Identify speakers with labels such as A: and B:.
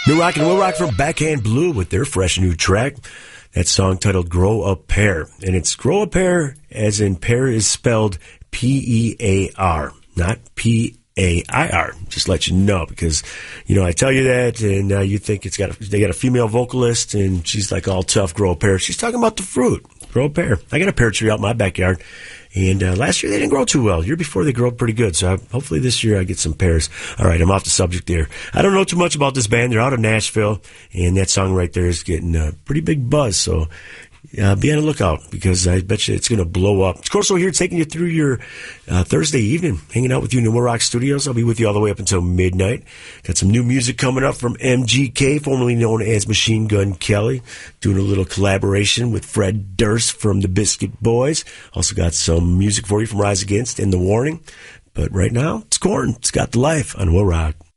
A: New Rock and Will Rock from Backhand Blue with their fresh new track. That song titled Grow a Pair. And it's Grow a Pair as in pear is spelled P-E-A-R, not P-A-I-R. Just let you know because, you know, I tell you that and you think they got a female vocalist and she's like all tough, grow a pear. She's talking about the fruit. Grow a pear. I got a pear tree out in my backyard. And last year they didn't grow too well. The year before they grew pretty good. So hopefully this year I get some pears. All right, I'm off the subject there. I don't know too much about this band. They're out of Nashville. And that song right there is getting a pretty big buzz. So be on the lookout because I bet you it's going to blow up. It's Corso here taking you through your Thursday evening, hanging out with you in the Will Rock Studios. I'll be with you all the way up until midnight. Got some new music coming up from MGK, formerly known as Machine Gun Kelly, doing a little collaboration with Fred Durst from the Biscuit Boys. Also got some music for you from Rise Against and The Warning. But right now, it's Korn. It's got the life on Will Rock.